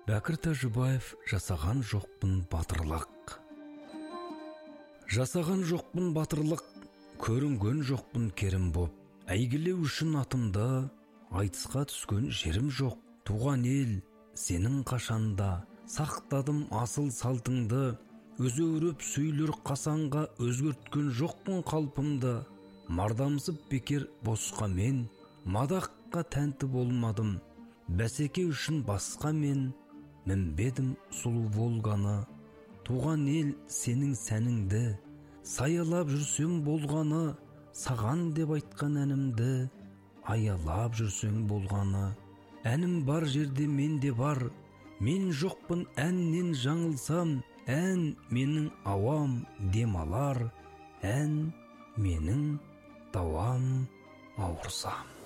Бәкір Тәжібаев жасаған жоқпын батырлық. Жасаған жоқпын батырлық, көрінген жоқпын керім боп. Әйгілеу үшін атымда, айтысқа түскен жерім жоқ. Туған ел, сенің қашанда, сақтадым асыл салтыңды. Өзеуреп сөйлер қасанға, өзгерткен жоқпын қалпымды. Мардамсып бекер босқа мен, мадаққа тәнті болмадым. Бәсеке үшін басқа мен, мінбедім сұлу болғаны. Туған ел сенің сәніңді, саялап жүрсем болғаны. Саған деп айтқан әнімді, аялап жүрсең болғаны. Әнім бар жерде мен де бар, мен жоқпын әннен жаңылсам. Ән менің ауам демалар, ән менің дауам ауырсам.